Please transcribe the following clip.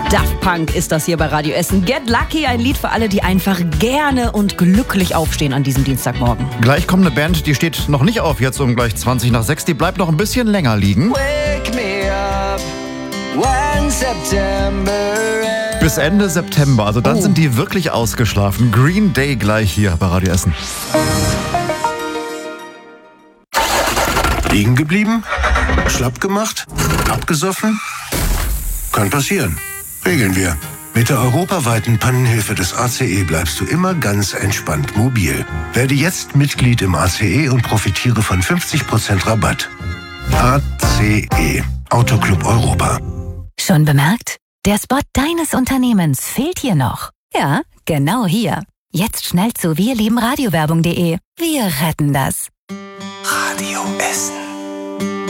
Daft Punk ist das hier bei Radio Essen. Get Lucky, ein Lied für alle, die einfach gerne und glücklich aufstehen an diesem Dienstagmorgen. Gleich kommt eine Band, die steht noch nicht auf, jetzt um gleich 6:20. Die bleibt noch ein bisschen länger liegen. Wake me up when September ends. Bis Ende September, also dann sind die wirklich ausgeschlafen. Green Day gleich hier bei Radio Essen. Liegen geblieben? Schlapp gemacht? Abgesoffen? Kann passieren. Regeln wir. Mit der europaweiten Pannenhilfe des ACE bleibst du immer ganz entspannt mobil. Werde jetzt Mitglied im ACE und profitiere von 50% Rabatt. ACE. Autoclub Europa. Schon bemerkt? Der Spot deines Unternehmens fehlt hier noch. Ja, genau hier. Jetzt schnell zu wirliebenradiowerbung.de. Wir retten das. Radio Essen.